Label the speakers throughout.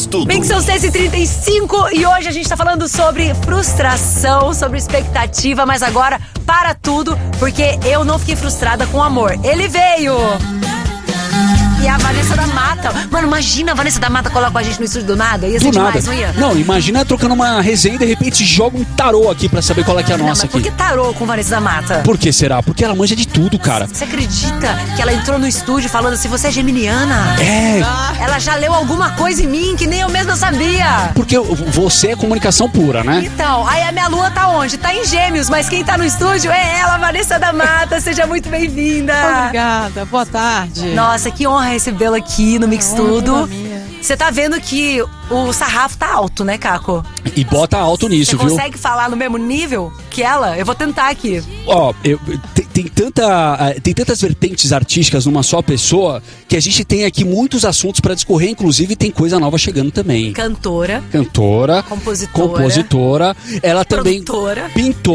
Speaker 1: Tudo.
Speaker 2: Bem que são 6h35 e hoje a gente tá falando sobre frustração, sobre expectativa, mas agora para tudo, porque eu não fiquei frustrada com o amor. Ele veio! E a Vanessa da Mata. Mano, imagina a Vanessa da Mata colar com a gente no estúdio do nada. Ia ser demais, não ia?
Speaker 3: Não, imagina trocando uma resenha e de repente joga um tarô aqui pra saber qual é que é a nossa aqui.
Speaker 2: Por que tarô com Vanessa da Mata?
Speaker 3: Por que será? Porque ela manja de tudo, cara.
Speaker 2: Você acredita que ela entrou no estúdio falando assim, você é geminiana?
Speaker 3: É.
Speaker 2: Ela já leu alguma coisa em mim que nem eu mesma sabia.
Speaker 3: Porque você é comunicação pura, né?
Speaker 2: Então, aí a minha lua tá onde? Tá em Gêmeos, mas quem tá no estúdio é ela, Vanessa da Mata. Seja muito bem-vinda.
Speaker 4: Obrigada, boa tarde.
Speaker 2: Nossa, que honra recebê-la aqui no Mix Tudo. Você tá vendo que o sarrafo tá alto, né, Caco?
Speaker 3: E bota alto nisso, viu?
Speaker 2: Você consegue falar no mesmo nível que ela? Eu vou tentar aqui.
Speaker 3: Ó, tem tantas vertentes artísticas numa só pessoa que a gente tem aqui muitos assuntos pra discorrer, inclusive tem coisa nova chegando também.
Speaker 2: Cantora.
Speaker 3: Compositora. Ela também...
Speaker 2: Produtora.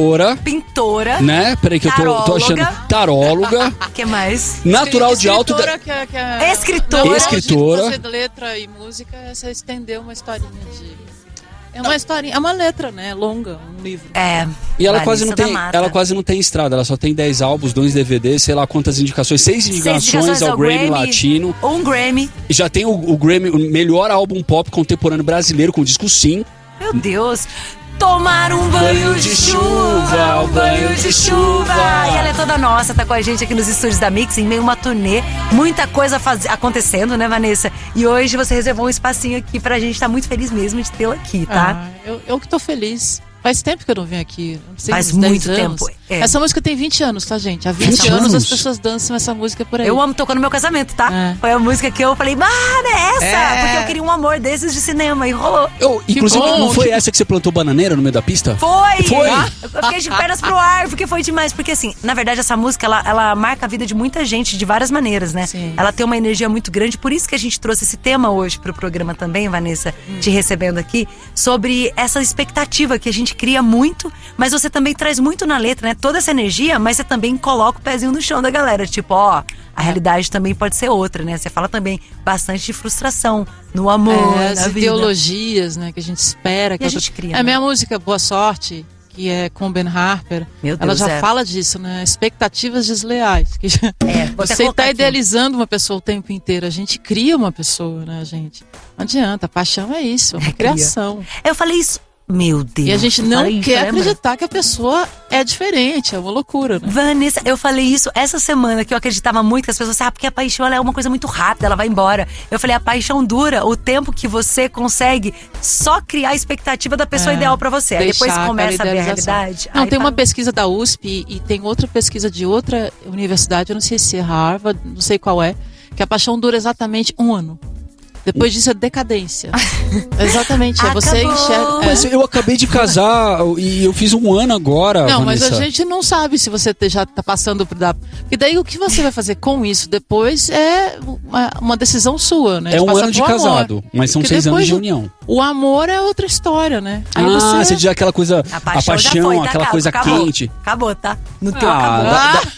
Speaker 3: Pintora. Né? Peraí que eu tô achando... Taróloga.
Speaker 2: Que mais?
Speaker 3: Natural de alto...
Speaker 2: Escritora.
Speaker 4: Escritora. De letra e música, essa estendeu uma historinha de... É uma historinha, é uma letra, né? Longa, um livro.
Speaker 2: É.
Speaker 3: E ela quase não tem estrada, ela só tem 10 álbuns, 2 DVDs, sei lá quantas indicações, 6 indicações ao Grammy Latino.
Speaker 2: Um Grammy.
Speaker 3: E já tem o Grammy, o melhor álbum pop contemporâneo brasileiro com disco sim.
Speaker 2: Meu Deus. Tomar um banho de chuva, um banho de chuva. E ela é toda nossa, tá com a gente aqui nos estúdios da Mix, em meio a uma turnê. Muita coisa acontecendo, né, Vanessa? E hoje você reservou um espacinho aqui pra gente, tá muito feliz mesmo de tê-la aqui, tá?
Speaker 4: Eu que tô feliz. Faz tempo que eu não venho aqui. Não sei,
Speaker 2: faz muito tempo.
Speaker 4: É. Essa música tem 20 anos, tá, gente? Há 20 anos as pessoas dançam essa música por aí.
Speaker 2: Eu amo tocar no meu casamento, tá? É. Foi a música que eu falei, mano, é essa! Porque eu queria um amor desses de cinema e rolou.
Speaker 3: Inclusive, não foi essa que você plantou bananeira no meio da pista?
Speaker 2: Foi! Eu fiquei de pernas pro ar, porque foi demais. Porque assim, na verdade, essa música, ela marca a vida de muita gente de várias maneiras, né?
Speaker 4: Sim.
Speaker 2: Ela tem uma energia muito grande, por isso que a gente trouxe esse tema hoje pro programa também, Vanessa, te recebendo aqui, sobre essa expectativa que a gente cria muito, mas você também traz muito na letra, né? Toda essa energia, mas você também coloca o pezinho no chão da galera. Tipo, ó, a realidade também pode ser outra, né? Você fala também bastante de frustração no amor,
Speaker 4: as ideologias, né? Que a gente espera. Que
Speaker 2: a gente cria.
Speaker 4: A minha música Boa Sorte, que é com Ben Harper,
Speaker 2: Meu Deus,
Speaker 4: ela já fala disso, né? Expectativas desleais. Que você está idealizando uma pessoa o tempo inteiro. A gente cria uma pessoa, né, gente? Não adianta, a paixão é isso, é uma criação.
Speaker 2: Eu falei isso. Meu Deus.
Speaker 4: E a gente não quer acreditar que a pessoa é diferente, é uma loucura, né?
Speaker 2: Vanessa, eu falei isso essa semana, que eu acreditava muito que as pessoas porque a paixão ela é uma coisa muito rápida, ela vai embora. Eu falei, a paixão dura o tempo que você consegue só criar a expectativa da pessoa ideal pra você. Aí depois começa a ver a realidade.
Speaker 4: Não, tem uma pesquisa da USP e tem outra pesquisa de outra universidade, eu não sei se é Harvard, não sei qual é, que a paixão dura exatamente 1 ano. Depois disso é decadência. Exatamente, você enxerga.
Speaker 3: Mas eu acabei de casar e eu fiz 1 ano agora.
Speaker 4: Não,
Speaker 3: Vanessa.
Speaker 4: Mas a gente não sabe se você já tá passando por dar. E daí o que você vai fazer com isso depois é uma decisão sua, né?
Speaker 3: É 1 ano de casado, mas são 6 anos de união.
Speaker 4: O amor é outra história, né?
Speaker 3: Aí você diz aquela coisa, a paixão
Speaker 2: foi, tá,
Speaker 3: aquela coisa quente.
Speaker 2: Acabou, tá? No teu acabou.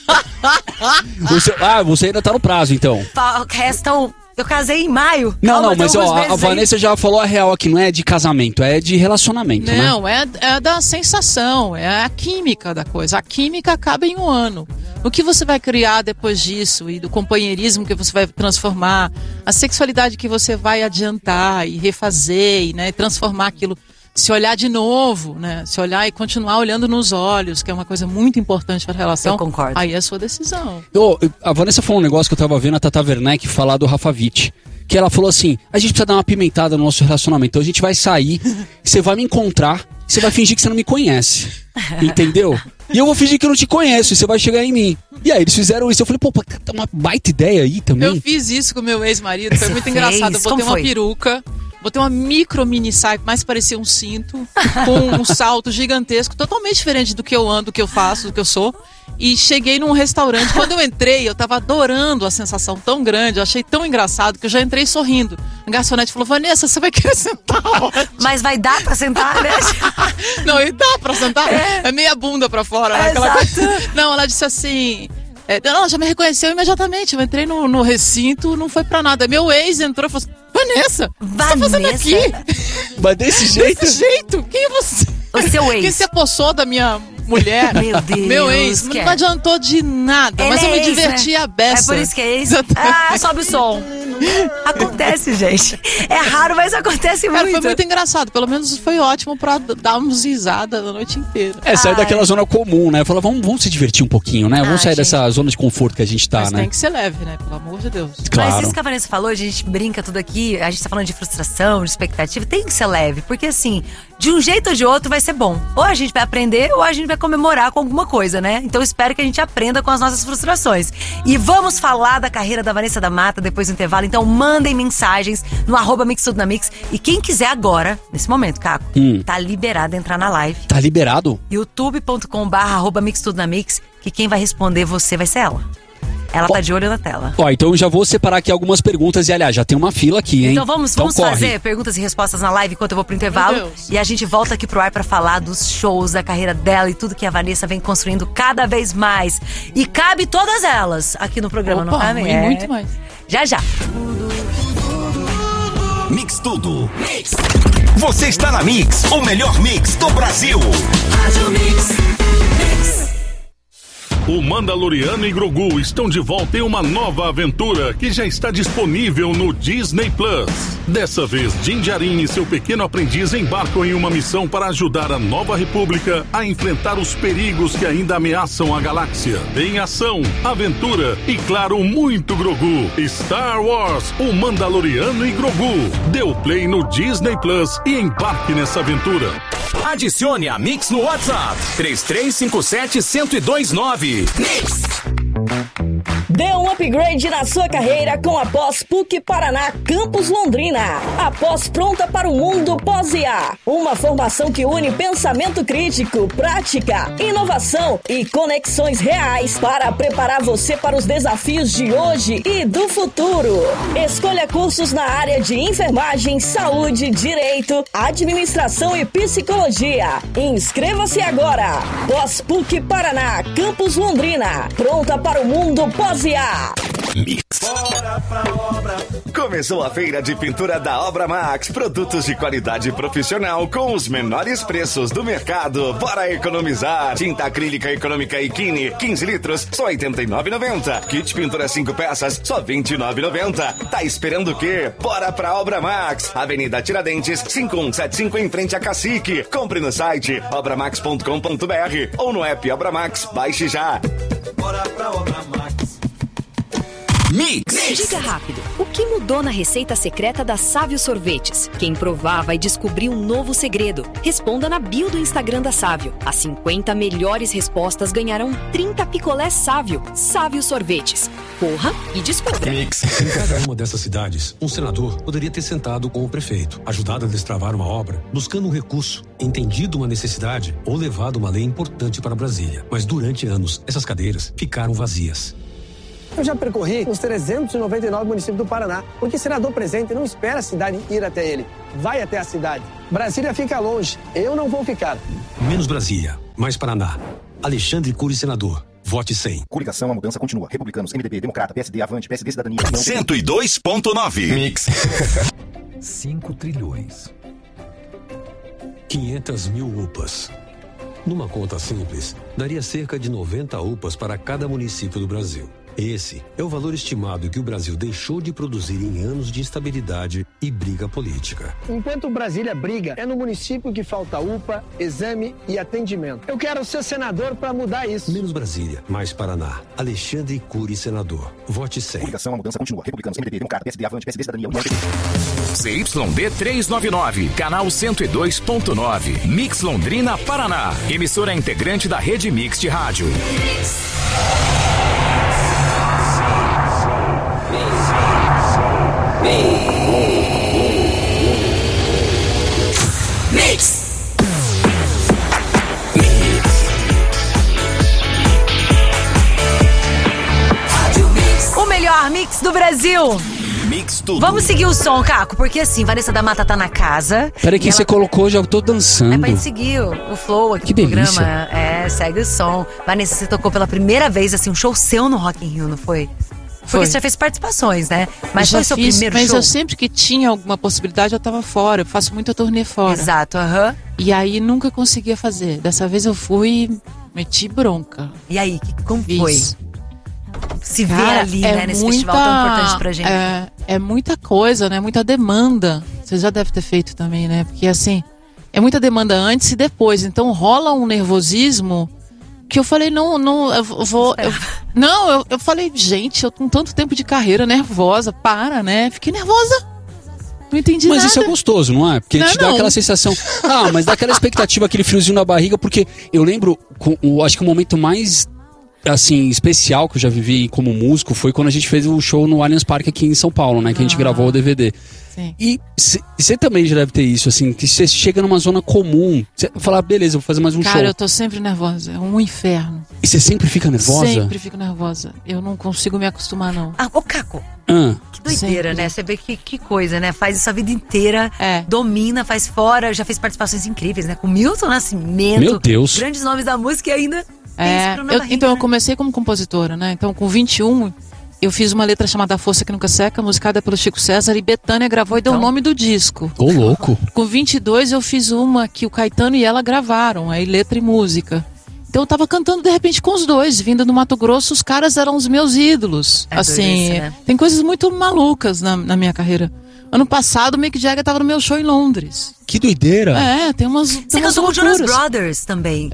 Speaker 3: Você ainda tá no prazo, então.
Speaker 2: Restam... Eu casei em maio.
Speaker 3: Não, mas a Vanessa já falou a real aqui, não é de casamento, é de relacionamento, né?
Speaker 4: Não, é da sensação, é a química da coisa. A química acaba em 1 ano. O que você vai criar depois disso e do companheirismo que você vai transformar, a sexualidade que você vai adiantar e refazer e, né, transformar aquilo... Se olhar de novo, né? Se olhar e continuar olhando nos olhos, que é uma coisa muito importante para a relação.
Speaker 2: Eu concordo.
Speaker 4: Aí é a sua decisão.
Speaker 3: A Vanessa falou um negócio que eu tava vendo a Tata Werneck falar do Rafa Witt. Que ela falou assim, a gente precisa dar uma pimentada no nosso relacionamento. Então a gente vai sair, você vai me encontrar, você vai fingir que você não me conhece. Entendeu? E eu vou fingir que eu não te conheço e você vai chegar em mim. E aí eles fizeram isso. Eu falei, tá uma baita ideia aí também.
Speaker 4: Eu fiz isso com o meu ex-marido, foi muito engraçado. Eu botei uma peruca. Botei uma micro mini saia que mais parecia um cinto, com um salto gigantesco, totalmente diferente do que eu ando, do que eu faço, do que eu sou. E cheguei num restaurante. Quando eu entrei, eu tava adorando a sensação tão grande, eu achei tão engraçado que eu já entrei sorrindo. A garçonete falou, Vanessa, você vai querer sentar onde?
Speaker 2: Mas vai dar pra sentar, né?
Speaker 4: Não, e dá pra sentar? É meia bunda pra fora, né?
Speaker 2: Exato.
Speaker 4: Não, ela disse assim... Ela já me reconheceu imediatamente. Eu entrei no recinto, não foi pra nada. Meu ex entrou e falou assim: Vanessa, o que você tá fazendo aqui?
Speaker 3: Mas desse jeito?
Speaker 4: Desse jeito? Quem é você?
Speaker 2: O seu ex.
Speaker 4: Quem se apossou da minha mulher?
Speaker 2: Meu Deus.
Speaker 4: Meu ex. Não adiantou de nada, mas eu me diverti a beça.
Speaker 2: É por isso que é ex. Sobe o som. Acontece, gente. É raro, mas acontece muito.
Speaker 4: Foi muito engraçado. Pelo menos foi ótimo pra darmos risada a noite inteira.
Speaker 3: Sair daquela zona comum, né? Falar, vamos se divertir um pouquinho, né? Vamos sair dessa zona de conforto que a gente tá,
Speaker 4: mas
Speaker 3: né?
Speaker 4: Tem que ser leve, né? Pelo amor de Deus.
Speaker 3: Claro.
Speaker 2: Mas isso que a Vanessa falou, a gente brinca tudo aqui, a gente tá falando de frustração, de expectativa, tem que ser leve, porque assim, de um jeito ou de outro vai ser bom. Ou a gente vai aprender, ou a gente vai comemorar com alguma coisa, né? Então eu espero que a gente aprenda com as nossas frustrações. E vamos falar da carreira da Vanessa da Mata depois do intervalo, então mandem mensagens no @MixTudoNaMix. E quem quiser agora, nesse momento, Caco, tá liberado a entrar na live.
Speaker 3: Tá liberado?
Speaker 2: youtube.com/MixTudoNaMix, que quem vai responder você vai ser ela. Ela tá de olho na tela.
Speaker 3: Então eu já vou separar aqui algumas perguntas. E aliás, já tem uma fila aqui, hein?
Speaker 2: Então vamos fazer perguntas e respostas na live enquanto eu vou pro intervalo. E a gente volta aqui pro ar pra falar dos shows, da carreira dela e tudo que a Vanessa vem construindo cada vez mais. E cabe todas elas aqui no programa, não cabe?
Speaker 4: Muito mais.
Speaker 2: Já.
Speaker 1: Mix Tudo. Mix. Você está na Mix, o melhor mix do Brasil. Rádio Mix.
Speaker 5: O Mandaloriano e Grogu estão de volta em uma nova aventura que já está disponível no Disney Plus. Dessa vez, Din Djarin e seu pequeno aprendiz embarcam em uma missão para ajudar a Nova República a enfrentar os perigos que ainda ameaçam a galáxia. Em ação, aventura e, claro, muito Grogu. Star Wars, o Mandaloriano e Grogu. Dê o play no Disney Plus e embarque nessa aventura.
Speaker 1: Adicione a Mix no WhatsApp 3357-1029. Mix.
Speaker 6: Dê um upgrade na sua carreira com a Pós PUC Paraná Campus Londrina. A pós pronta para o mundo pós-IA. Uma formação que une pensamento crítico, prática, inovação e conexões reais para preparar você para os desafios de hoje e do futuro. Escolha cursos na área de enfermagem, saúde, direito, administração e psicologia. Inscreva-se agora. Pós PUC Paraná Campus Londrina. Pronta para o mundo pós-IA.
Speaker 1: Mix. Bora pra obra. Começou a feira de pintura da Obra Max. Produtos de qualidade profissional com os menores preços do mercado. Bora economizar. Tinta acrílica econômica Ikine, 15 litros, só R$ 89,90. Kit pintura 5 peças, só R$ 29,90. Tá esperando o quê? Bora pra Obra Max. Avenida Tiradentes, 5175 em frente a Cacique. Compre no site obramax.com.br ou no app Obra Max. Baixe já. Bora pra Obra Max. Mix.
Speaker 7: Diga rápido, o que mudou na receita secreta da Sávio Sorvetes? Quem provar vai descobrir um novo segredo. Responda na bio do Instagram da Sávio. As 50 melhores respostas ganharão 30 picolés Sávio. Sávio Sorvetes. Corra e descubra.
Speaker 1: Mix.
Speaker 8: Em cada uma dessas cidades, um senador poderia ter sentado com o prefeito, ajudado a destravar uma obra, buscando um recurso, entendido uma necessidade ou levado uma lei importante para Brasília. Mas durante anos, essas cadeiras ficaram vazias.
Speaker 9: Eu já percorri os 399 municípios do Paraná, porque senador presente não espera a cidade ir até ele, vai até a cidade. Brasília fica longe, eu não vou ficar.
Speaker 8: Menos Brasília, mais Paraná. Alexandre Cury, senador. Vote 100.
Speaker 10: Coligação, a mudança continua. Republicanos, MDB, Democrata, PSD, Avante, PSD, Cidadania.
Speaker 1: 102.9. Mix.
Speaker 8: 5 trilhões. 500 mil UPAs. Numa conta simples, daria cerca de 90 UPAs para cada município do Brasil. Esse é o valor estimado que o Brasil deixou de produzir em anos de instabilidade e briga política.
Speaker 9: Enquanto Brasília briga, é no município que falta UPA, exame e atendimento. Eu quero ser senador para mudar isso.
Speaker 8: Menos Brasília, mais Paraná. Alexandre Cury, senador. Vote 100.
Speaker 10: Coligação, a mudança continua. Republicanos, MDB, Democrata, PSD, Avante, PSD, Cidadania.
Speaker 1: CYD 399, canal 102.9. Mix Londrina, Paraná. Emissora integrante da Rede Mix de Rádio.
Speaker 2: Mix. O melhor mix do Brasil.
Speaker 1: Mix Tudo.
Speaker 2: Vamos seguir o som, Caco, porque assim, Vanessa da Mata tá na casa.
Speaker 3: Peraí que você colocou, já tô dançando.
Speaker 2: É pra gente seguir o flow aqui
Speaker 3: que
Speaker 2: do
Speaker 3: delícia.
Speaker 2: programa. né? Segue o som. Vanessa, você tocou pela primeira vez, assim, um show seu no Rock in Rio, não foi? Porque você já fez participações, né? Mas foi seu primeiro show?
Speaker 4: Mas eu sempre que tinha alguma possibilidade, eu tava fora. Eu faço muita turnê fora.
Speaker 2: Exato,
Speaker 4: E aí nunca conseguia fazer. Dessa vez eu fui, meti bronca.
Speaker 2: E aí, como foi? Se ver ali, né, nesse festival tão importante pra gente.
Speaker 4: É muita coisa, né? Muita demanda. Você já deve ter feito também, né? Porque assim, é muita demanda antes e depois. Então rola um nervosismo que eu falei, eu falei, gente, eu com tanto tempo de carreira, nervosa, né? Fiquei nervosa. Não entendi nada.
Speaker 3: Mas isso é gostoso, não é? Porque te dá aquela sensação. Mas dá aquela expectativa, aquele friozinho na barriga, porque eu lembro, acho que o momento mais assim, especial que eu já vivi como músico foi quando a gente fez o show no Allianz Parque aqui em São Paulo, né? Que a gente gravou o DVD.
Speaker 4: Sim.
Speaker 3: E você também já deve ter isso, assim, que você chega numa zona comum, você fala, beleza, vou fazer mais um show.
Speaker 4: Cara, eu tô sempre nervosa, é um inferno.
Speaker 3: E você sempre fica nervosa?
Speaker 4: Sempre fico nervosa, eu não consigo me acostumar, não.
Speaker 2: Ô, Caco, que doideira, sempre, né? Você vê que coisa, né? Faz isso a vida inteira, domina, faz fora, já fez participações incríveis, né? Com Milton Nascimento.
Speaker 3: Meu Deus.
Speaker 2: Grandes nomes da música e ainda...
Speaker 4: Então eu comecei como compositora, né? Então com 21 eu fiz uma letra chamada Força Que Nunca Seca, musicada pelo Chico César, e Bethânia gravou e deu o nome do disco.
Speaker 3: Ô, louco!
Speaker 4: Com 22 eu fiz uma que o Caetano e ela gravaram, aí letra e música. Então eu tava cantando de repente com os dois, vindo do Mato Grosso, os caras eram os meus ídolos. Assim,
Speaker 2: né?
Speaker 4: Tem coisas muito malucas na minha carreira. Ano passado o Mick Jagger tava no meu show em Londres.
Speaker 3: Que doideira!
Speaker 4: Tem umas
Speaker 2: Você cantou com o Jonas Brothers também.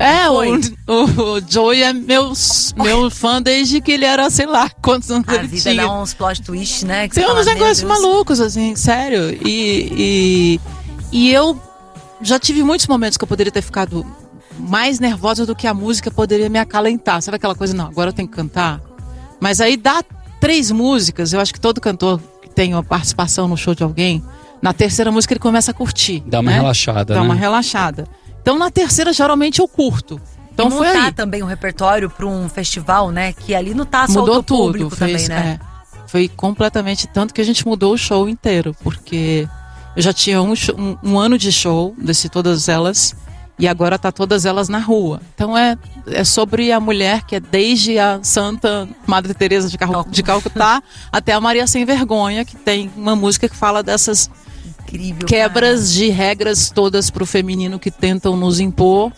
Speaker 4: O Joey é meu fã desde que ele era, sei lá, quantos anos ele tinha.
Speaker 2: A vida dá uns plot twist, né? Que
Speaker 4: tem uns negócios malucos, assim, sério. E eu já tive muitos momentos que eu poderia ter ficado mais nervosa do que a música poderia me acalentar. Sabe aquela coisa, não, agora eu tenho que cantar? Mas aí dá 3 músicas, eu acho que todo cantor que tem uma participação no show de alguém, na terceira música ele começa a curtir.
Speaker 3: Dá uma relaxada,
Speaker 4: Dá uma relaxada. Então na terceira geralmente eu curto. Então
Speaker 2: e
Speaker 4: foi aí.
Speaker 2: Também um repertório para um festival, né? Que ali no Taça
Speaker 4: mudou tudo,
Speaker 2: público também, né?
Speaker 4: Foi completamente, tanto que a gente mudou o show inteiro, porque eu já tinha um ano de show, desse Todas Elas, e agora tá Todas Elas na rua. Então é sobre a mulher que é desde a Santa Madre Teresa de Calcutá até a Maria Sem Vergonha, que tem uma música que fala dessas quebras de regras todas pro feminino que tentam nos impor.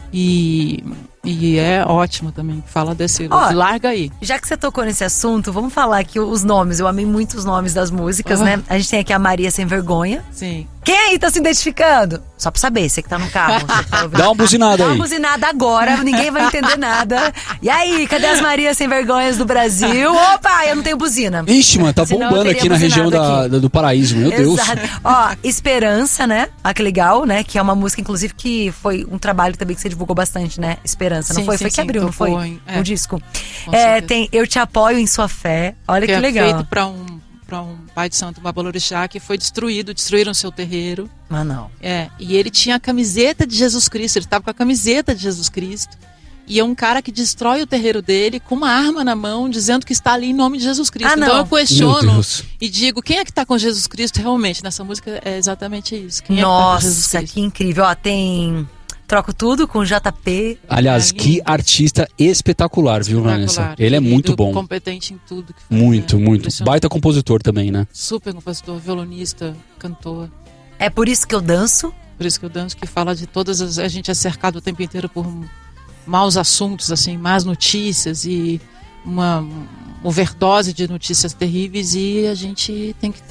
Speaker 4: E é ótimo também, fala desse... larga aí.
Speaker 2: Já que você tocou nesse assunto, vamos falar aqui os nomes. Eu amei muito os nomes das músicas, né? A gente tem aqui a Maria Sem Vergonha.
Speaker 4: Sim.
Speaker 2: Quem aí tá se identificando? Só pra saber, você que tá no carro.
Speaker 3: Dá uma buzinada aí.
Speaker 2: Dá uma buzinada agora, ninguém vai entender nada. E aí, cadê as Marias Sem Vergonhas do Brasil? Opa, eu não tenho buzina.
Speaker 3: Ixi, mano, tá bombando aqui na região do Paraíso, meu Deus.
Speaker 2: Ó, Esperança, né? Que legal, né? Que é uma música, inclusive, que foi um trabalho também que você divulgou bastante, né? Esperança, não foi? Foi que abriu, não foi? O disco. Tem Eu Te Apoio em Sua Fé. Olha que legal.
Speaker 4: É feito pra um pai de santo, um babalorixá, que foi destruíram seu terreiro.
Speaker 2: Mas não.
Speaker 4: E ele tinha a camiseta de Jesus Cristo, ele estava com a camiseta de Jesus Cristo. E é um cara que destrói o terreiro dele com uma arma na mão, dizendo que está ali em nome de Jesus Cristo. Então eu questiono e digo, quem é que está com Jesus Cristo realmente? Nessa música é exatamente isso. Quem
Speaker 2: Nossa,
Speaker 4: é que tá com Jesus Cristo?
Speaker 2: Que incrível. Ó, tem... Troco Tudo com JP.
Speaker 3: Aliás, que artista espetacular, viu, Vanessa? Ele é muito bom.
Speaker 4: Competente em tudo que faz.
Speaker 3: Muito. Baita compositor também, né?
Speaker 4: Super compositor, violonista, cantor.
Speaker 2: É Por Isso Que Eu Danço.
Speaker 4: Por Isso Que Eu Danço, que fala de todas as... A gente é cercado o tempo inteiro por maus assuntos, assim, más notícias e uma overdose de notícias terríveis, e a gente tem que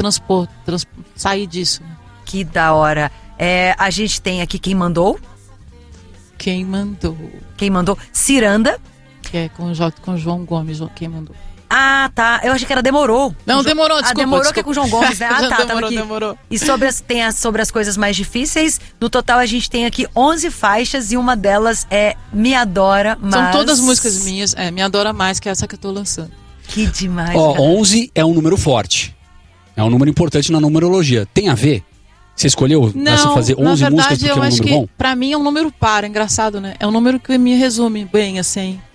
Speaker 4: sair disso. Né?
Speaker 2: Que da hora. A gente tem aqui Quem Mandou.
Speaker 4: Quem Mandou.
Speaker 2: Ciranda.
Speaker 4: Que é com João Gomes, Quem Mandou.
Speaker 2: Ah, tá. Eu achei que era Demorou.
Speaker 4: Não, Demorou, desculpa.
Speaker 2: Demorou que é com o João Gomes, né?
Speaker 4: Demorou.
Speaker 2: E sobre as coisas mais difíceis, no total a gente tem aqui 11 faixas e uma delas é Me Adora Mais.
Speaker 4: São todas músicas minhas, Me Adora Mais, que é essa que eu tô lançando.
Speaker 2: Que demais.
Speaker 3: 11 é um número forte. É um número importante na numerologia. Tem a ver? Você escolheu fazer 11 músicas porque é um número bom?
Speaker 4: Pra mim é um número par, é engraçado, né? É um número que me resume bem, assim.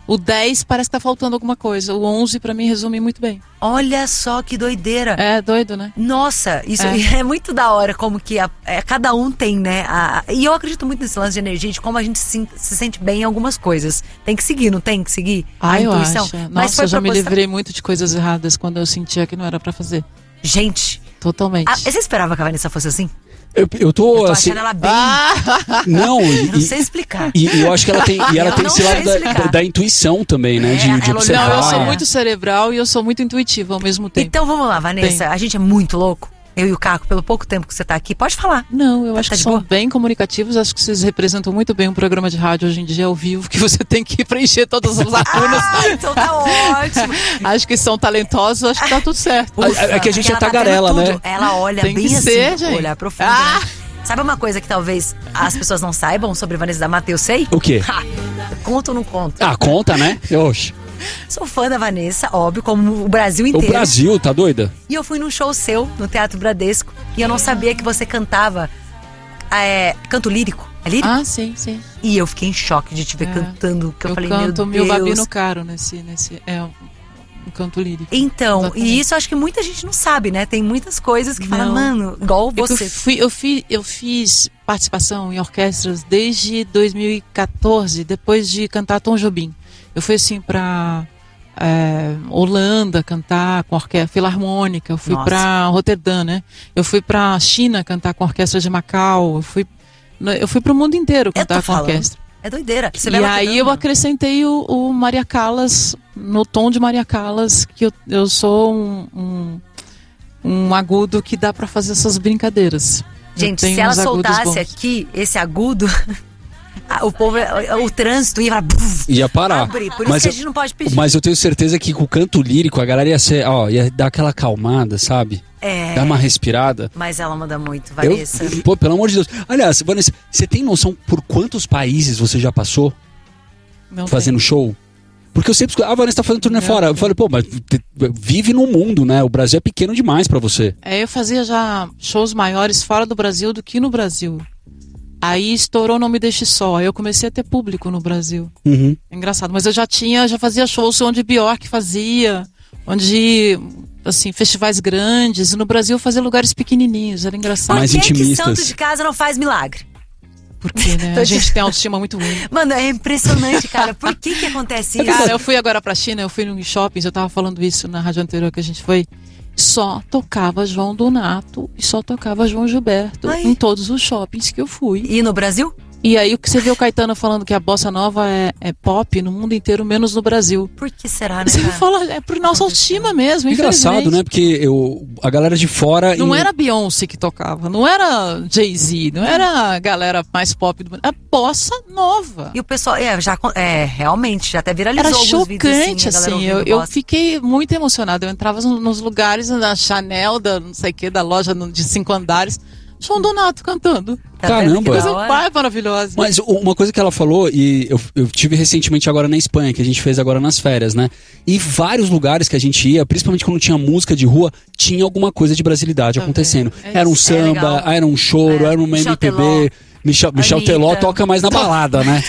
Speaker 4: O 10 parece que tá faltando alguma coisa. O 11 pra mim resume muito bem.
Speaker 2: Olha só que doideira.
Speaker 4: É doido, né?
Speaker 2: Nossa, isso é muito da hora, como que cada um tem, né? E eu acredito muito nesse lance de energia, de como a gente se sente bem em algumas coisas. Tem que seguir, não tem que seguir? A intuição.
Speaker 4: Acho. Nossa, eu já me livrei muito de coisas erradas quando eu sentia que não era pra fazer.
Speaker 2: Gente.
Speaker 4: Totalmente.
Speaker 2: Você esperava que a Vanessa fosse assim?
Speaker 3: Eu tô assim,
Speaker 2: achando ela bem.
Speaker 3: Não,
Speaker 2: não sei explicar.
Speaker 3: E eu acho que ela tem esse lado da intuição também, né? De observar.
Speaker 4: Não, eu sou muito cerebral e eu sou muito intuitiva ao mesmo tempo.
Speaker 2: Então vamos lá, Vanessa. A gente é muito louco. Eu e o Caco, pelo pouco tempo que você tá aqui, pode falar.
Speaker 4: Não, eu acho que são bem comunicativos. Acho que vocês representam muito bem um programa de rádio hoje em dia ao vivo, que você tem que preencher todas as lacunas.
Speaker 2: Então tá ótimo.
Speaker 4: Acho que são talentosos, acho que tá tudo certo.
Speaker 3: É que a gente é tagarela, né?
Speaker 2: Ela olha
Speaker 4: tem
Speaker 2: bem
Speaker 4: que
Speaker 2: assim,
Speaker 4: ser, gente.
Speaker 2: Olhar profundo. Né? Sabe uma coisa que talvez as pessoas não saibam sobre Vanessa da Mata? Eu sei.
Speaker 3: O quê?
Speaker 2: Conta ou não conta?
Speaker 3: Conta, né? Oxe.
Speaker 2: Sou fã da Vanessa, óbvio, como o Brasil inteiro.
Speaker 3: O Brasil, tá doida?
Speaker 2: E eu fui num show seu, no Teatro Bradesco, e eu não sabia que você cantava canto lírico. É lírico?
Speaker 4: Sim.
Speaker 2: E eu fiquei em choque de te ver cantando, que eu falei, meu Deus.
Speaker 4: Eu canto Meu Babino Caro nesse um canto lírico.
Speaker 2: Então,
Speaker 4: exatamente.
Speaker 2: E isso acho que muita gente não sabe, né? Tem muitas coisas que falam, mano, igual você.
Speaker 4: Eu fiz participação em orquestras desde 2014, depois de cantar Tom Jobim. Eu fui assim pra Holanda cantar com a orquestra filarmônica, eu fui pra Roterdã, né? Eu fui pra China cantar com a orquestra de Macau, eu fui pro mundo inteiro cantar com a orquestra.
Speaker 2: É doideira.
Speaker 4: E aí eu acrescentei o Maria Callas, no tom de Maria Callas, que eu sou um agudo que dá pra fazer essas brincadeiras.
Speaker 2: Gente, se ela soltasse aqui esse agudo, o trânsito ia
Speaker 3: parar.
Speaker 2: Abrir. Por isso que a gente não pode pedir.
Speaker 3: Mas eu tenho certeza que com o canto lírico a galera ia dar aquela acalmada, sabe? Dar uma respirada.
Speaker 2: Mas ela manda muito, Vanessa.
Speaker 3: Pô, pelo amor de Deus. Aliás, Vanessa, você tem noção por quantos países você já passou fazendo show? Porque eu sempre escuto, a Vanessa tá fazendo turnê fora. Eu falei, pô, mas vive no mundo, né? O Brasil é pequeno demais pra você.
Speaker 4: Eu fazia já shows maiores fora do Brasil do que no Brasil. Aí estourou Não Me Deixe Só. Aí eu comecei a ter público no Brasil.
Speaker 3: Uhum.
Speaker 4: É engraçado. Mas eu já fazia shows onde Bjork fazia, onde, assim, festivais grandes. E no Brasil eu fazia lugares pequenininhos. Era engraçado.
Speaker 3: Mais intimistas.
Speaker 2: Por que santo de casa não faz milagre?
Speaker 4: Porque, né? A gente tem autoestima muito ruim.
Speaker 2: Mano, é impressionante, cara. Por que acontece isso?
Speaker 4: Cara, eu fui agora pra China, eu fui em shoppings, eu tava falando isso na rádio anterior que a gente foi. Só tocava João Donato e só tocava João Gilberto em todos os shoppings que eu fui.
Speaker 2: E no Brasil?
Speaker 4: E aí o que você vê o Caetano falando que a bossa nova é pop no mundo inteiro, menos no Brasil.
Speaker 2: Por que será, né,
Speaker 4: você fala, é por nossa autoestima mesmo,
Speaker 3: engraçado, né? Porque a galera de fora...
Speaker 4: Não era Beyoncé que tocava, não era Jay-Z, não era a galera mais pop do mundo, a bossa nova.
Speaker 2: E o pessoal, realmente, já até viralizou
Speaker 4: era
Speaker 2: alguns
Speaker 4: chocante,
Speaker 2: vídeos assim,
Speaker 4: eu fiquei muito emocionada. Eu entrava nos lugares da Chanel, da não sei o que, da loja de 5 andares, João Donato cantando.
Speaker 3: Caramba.
Speaker 4: Que coisa maravilhosa.
Speaker 3: Mas uma coisa que ela falou, e eu tive recentemente agora na Espanha, que a gente fez agora nas férias, né? E vários lugares que a gente ia, principalmente quando tinha música de rua, tinha alguma coisa de brasilidade acontecendo. Era um samba, era um choro, era uma MPB. Michel Teló toca mais na balada, né?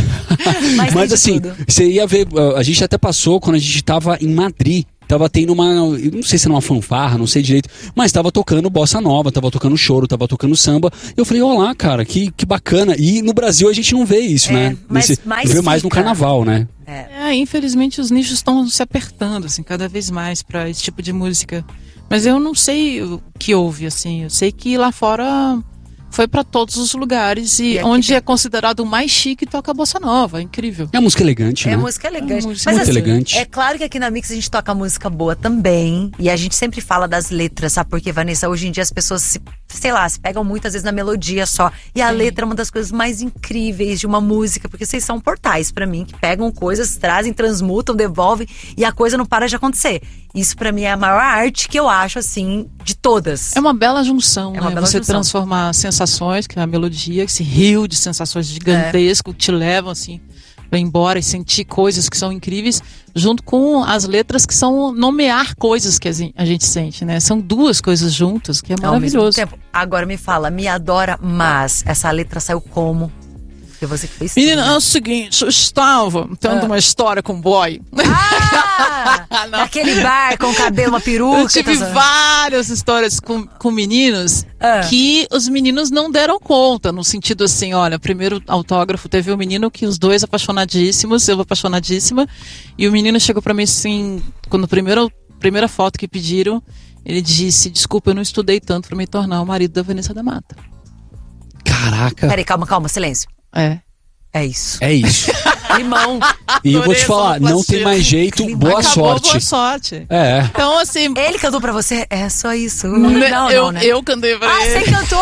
Speaker 3: Mas assim, você ia ver, a gente até passou quando a gente tava em Madrid. Tava tendo não sei se era uma fanfarra, não sei direito, mas tava tocando bossa nova, tava tocando choro, tava tocando samba. Eu falei, olá, cara, que bacana. E no Brasil a gente não vê isso, né? Vê mais no carnaval, né?
Speaker 4: Infelizmente os nichos estão se apertando, assim, cada vez mais pra esse tipo de música. Mas eu não sei o que houve, assim. Eu sei que lá fora foi pra todos os lugares e onde é considerado o mais chique toca a bossa nova, é incrível.
Speaker 3: É a música elegante, né?
Speaker 2: É música elegante.
Speaker 3: Mas muito assim, elegante.
Speaker 2: É claro que aqui na Mix a gente toca música boa também e a gente sempre fala das letras, sabe? Porque, Vanessa, hoje em dia as pessoas se pegam muitas vezes na melodia só. E a letra é uma das coisas mais incríveis de uma música, porque vocês são portais pra mim, que pegam coisas, trazem, transmutam, devolvem e a coisa não para de acontecer. Isso pra mim é a maior arte que eu acho, assim, de todas.
Speaker 4: É uma bela junção, né? Você transformar sensações, que é a melodia, esse rio de sensações gigantesco te levam, assim, pra ir embora e sentir coisas que são incríveis, junto com as letras que são nomear coisas que a gente sente, né? São duas coisas juntas, que é maravilhoso.
Speaker 2: Agora me fala, Me Adora, mas essa letra saiu como? Porque você que fez.
Speaker 4: Menina, é o seguinte, eu estava tendo uma história com um boy.
Speaker 2: Naquele bar com cabelo, uma peruca.
Speaker 4: Eu tive várias histórias com meninos que os meninos não deram conta, no sentido assim, olha, primeiro autógrafo, teve um menino que os dois apaixonadíssimos, eu apaixonadíssima, e o menino chegou pra mim assim, quando a primeira foto que pediram, ele disse, desculpa, eu não estudei tanto pra me tornar o marido da Vanessa da Mata.
Speaker 3: Caraca.
Speaker 2: Peraí, calma, silêncio. É isso.
Speaker 3: É isso.
Speaker 2: Limão.
Speaker 3: E eu vou te falar, não tem mais jeito, boa sorte.
Speaker 4: Boa sorte.
Speaker 3: É.
Speaker 4: Então, assim...
Speaker 2: Ele cantou pra você? É só isso.
Speaker 4: Não,
Speaker 2: né?
Speaker 4: Eu cantei pra ele.
Speaker 2: Você cantou?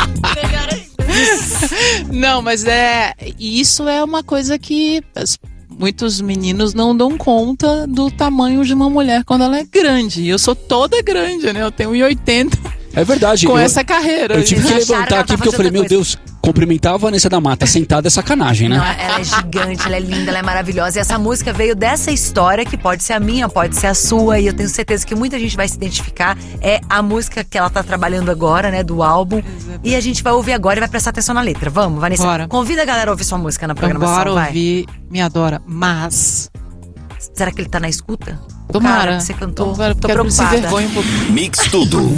Speaker 4: Não, mas isso é uma coisa que muitos meninos não dão conta do tamanho de uma mulher quando ela é grande. E eu sou toda grande, né? Eu tenho 1,80.
Speaker 3: É verdade.
Speaker 4: Com essa carreira.
Speaker 3: Eu tive que levantar aqui porque eu falei, meu Deus, cumprimentar a Vanessa da Mata sentada é sacanagem, né?
Speaker 2: Não, ela é gigante, ela é linda, ela é maravilhosa. E essa música veio dessa história que pode ser a minha, pode ser a sua. E eu tenho certeza que muita gente vai se identificar. É a música que ela tá trabalhando agora, né? Do álbum. Exatamente. E a gente vai ouvir agora e vai prestar atenção na letra. Vamos, Vanessa?
Speaker 4: Bora.
Speaker 2: Convida a galera a ouvir sua música na programação.
Speaker 4: Bora ouvir, me adora. Mas...
Speaker 2: será que ele tá na escuta?
Speaker 4: Tomara.
Speaker 2: Cara, você cantou.
Speaker 4: Tô preocupada.
Speaker 1: Mix Tudo